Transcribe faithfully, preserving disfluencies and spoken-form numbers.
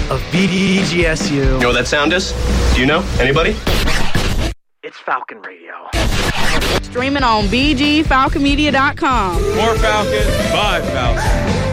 of B D G S U. You know what that sound is? Do you know? Anybody? It's Falcon Radio. Streaming on B G Falcon Media dot com. More Falcon, by Falcon.